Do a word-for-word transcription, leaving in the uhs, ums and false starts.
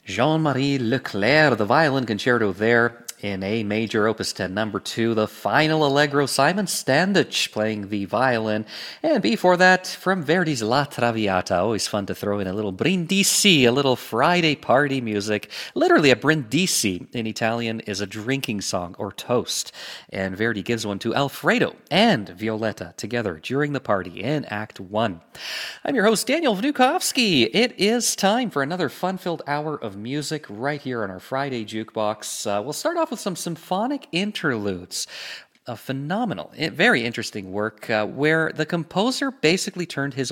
Jean-Marie Leclerc, the violin concerto there in A major, opus ten, number two, the final allegro, Simon Standich playing the violin. And before that, from Verdi's La Traviata, always fun to throw in a little brindisi, a little Friday party music. Literally, a brindisi in Italian is a drinking song or toast. And Verdi gives one to Alfredo and Violetta together during the party in Act one. I'm your host, Daniel Vnukovsky. It is time for another fun-filled hour of music right here on our Friday Jukebox. Uh, we'll start off with some symphonic interludes. A phenomenal, very interesting work uh, where the composer basically turned his